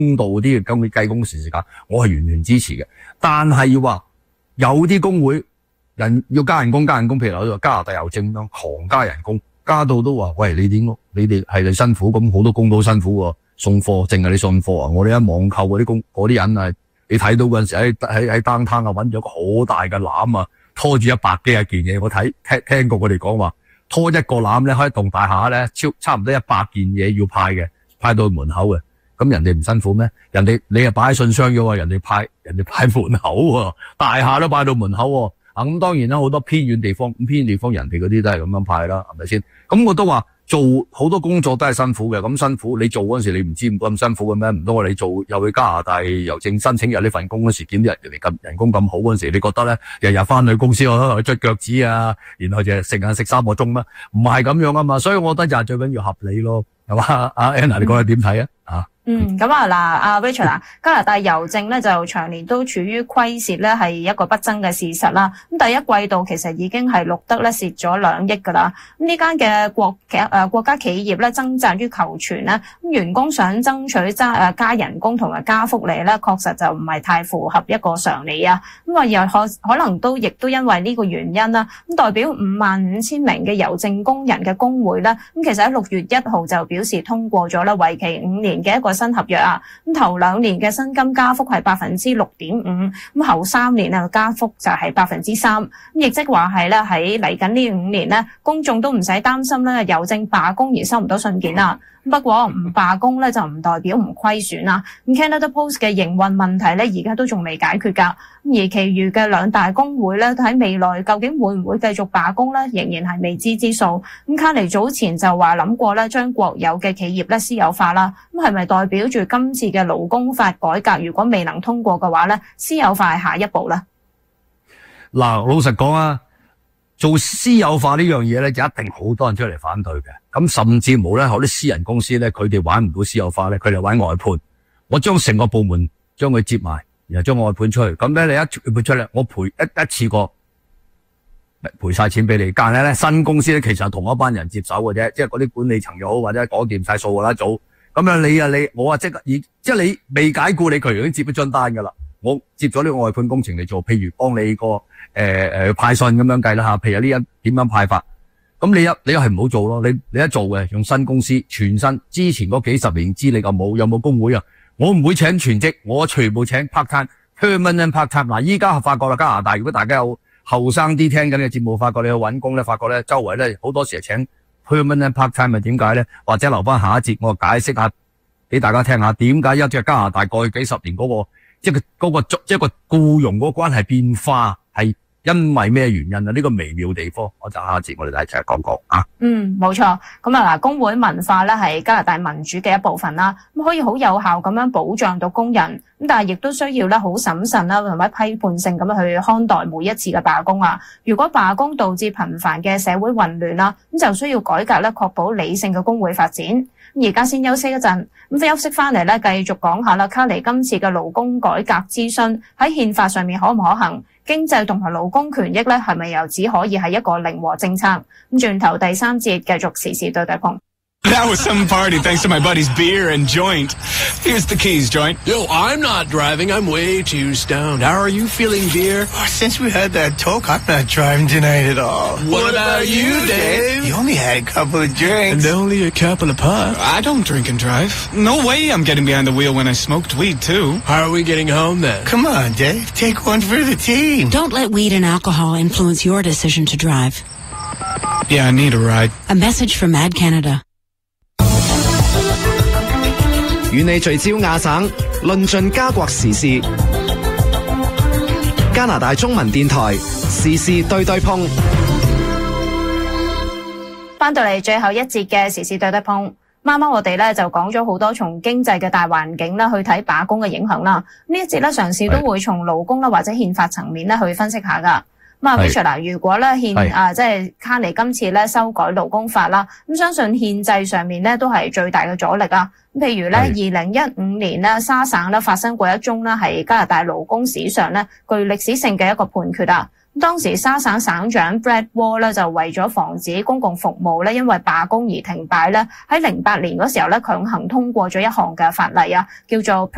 道啲咁計工時間，我係完全支持嘅。但係話有啲工會人要加人工，譬如話加拿大郵政咁狂加人工，加到都話喂，你哋係你辛苦，咁好多工都辛苦喎，送貨淨係你送貨啊！我哋一網購嗰啲人啊，你睇到嗰陣時喺downtown啊，搵咗個好大嘅籃啊，拖住100幾件嘢，我聽過佢哋講話，拖一個籃咧，開一棟大廈咧，差唔多100件嘢要派到門口嘅。咁人哋唔辛苦咩？你又擺喺信箱嘅喎，人哋派門口喎，大廈都派到門口喎。咁當然啦，好多偏遠地方人哋嗰啲都係咁樣派啦，係咪先？咁我都話做好多工作都係辛苦嘅，咁辛苦你做嗰陣時你唔知咁辛苦嘅咩？唔通我哋做又去加拿大郵政申請入呢份工嗰時，見啲人哋人工咁好嗰陣時，你覺得咧日日翻去公司可能捽腳趾啊，然後就食3個鐘咩？唔係咁樣啊嘛，所以我覺得就係最緊要合理咯，係嘛？阿 Anna 你覺得點睇啊？ 咁啊嗱，阿 Richard 啊，加拿大郵政咧就長年都處於虧蝕咧，係一個不爭嘅事實啦。咁第一季度其實已經係錄得咧蝕咗2億噶啦。咁呢間嘅國家企業咧掙扎於求存咧，咁員工想爭取加人工同埋加福利咧，確實就唔係太符合一個常理啊。咁啊又可能亦都因為呢個原因啦。咁代表55,000名嘅郵政工人嘅工會咧，咁其實喺6月1號就表示通過咗啦，為期5年嘅一個新合約啊，咁頭2年嘅薪金加幅係 6.5%， 咁後3年啊加幅就係 3%， 咁亦即話係咧喺嚟緊呢5年咧，公眾都唔使擔心咧郵政罷工而收唔到信件啦。不過唔罷工咧就唔代表唔虧損啦。咁 Canada Post 嘅營運問題咧而家都仲未解決㗎。而其餘嘅2大工會咧喺未來究竟會唔會繼續罷工咧，仍然係未知之數。咁卡尼早前就話諗過咧將國有嘅企業咧私有化啦。咁係咪代表住今次嘅勞工法改革如果未能通過嘅話咧，私有化係下一步咧？ 嗱，老實講啊，做私有化呢樣嘢咧，就一定好多人出嚟反對嘅。咁甚至冇咧，有啲私人公司咧，佢哋玩唔到私有化咧，佢哋玩外判。我將成個部門將佢接埋，然後將外判出去。咁咧，你一判出嚟，我賠一次過賠晒錢俾你。但係咧，新公司咧其實係同一班人接手嘅啫，即係嗰啲管理層又好，或者講掂晒數㗎啦，早。咁樣我即係即係你未解雇你，佢已經接咗張單㗎啦。我接咗呢個外判工程嚟做，譬如幫你個派信咁樣計啦吓，譬如呢一點樣派法，咁你係唔好做咯，你一做嘅用新公司全新，之前嗰幾十年資歷有冇工會啊？我唔會請全職，我全部請 part time、permanent part time。嗱，依家發覺啦，加拿大如果大家有後生啲聽緊嘅節目，發覺你去搵工咧，發覺咧周圍咧好多時係請 permanent part time， 係點解咧？或者留翻下一節我解釋下俾大家聽下，點解一隻加拿大過去幾十年嗰個即係嗰個僱傭嗰個關係變化係因為咩原因啊？呢個微妙地方，我就下一節我哋一齊講講啊。 冇錯。咁啊嗱，工會文化咧係加拿大民主嘅一部分啦，咁可以好有效咁樣保障到工人，咁但係亦都需要咧好審慎啦，同埋批判性咁樣去看待每一次嘅罷工啊。如果罷工導致頻繁嘅社會混亂啦，咁就需要改革咧，確保理性嘅工會發展。咁而家先休息一陣，咁休息翻嚟咧，繼續講下啦。卡尼今次嘅勞工改革諮詢喺憲法上面可唔可行？經濟同埋勞工權益咧，係咪又只可以係一個零和政策？咁轉頭第3節繼續時事對碰。 That was some party thanks to my buddy's beer and joint. Here's the keys, joint. Yo, I'm not driving. I'm way too stoned. How are you feeling, beer? Oh, since we had that talk, I'm not driving tonight at all. What about you, Dave? You only had a couple of drinks. And only a couple of puffs. I don't drink and drive. No way I'm getting behind the wheel when I smoked weed, too. How are we getting home, then? Come on, Dave. Take one for the team. Don't let weed and alcohol influence your decision to drive. Yeah, I need a ride. A message from Mad Canada. 與你聚焦亞省，論盡加國時事。加拿大中文電台時事對碰。 翻到嚟最後一節嘅時事對碰，啱啱我哋咧就講咗好多從經濟嘅大環境啦去睇罷工嘅影響啦。呢一節咧嘗試都會從勞工啦或者憲法層面咧去分析下噶。咁啊 Richard 如果咧即係卡尼今次咧修改勞工法啦，咁相信憲制上面咧都係最大嘅阻力啊。咁譬如咧2015年咧沙省咧發生過一宗咧係加拿大勞工史上咧具歷史性嘅一個判決啊。咁當時沙省省長 Brad Wall 咧就為咗防止公共服務咧因為罷工而停擺咧，喺08年嗰時候咧強行通過咗一項嘅法例啊，叫做